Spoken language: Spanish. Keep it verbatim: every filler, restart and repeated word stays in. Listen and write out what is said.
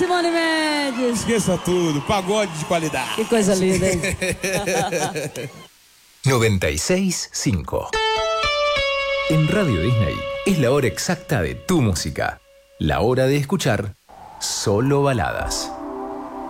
Simone Mendes. Esqueça tudo, pagode de qualidade. Que coisa linda, hein? noventa y seis punto cinco. En Radio Disney es la hora exacta de tu música. La hora de escuchar solo baladas.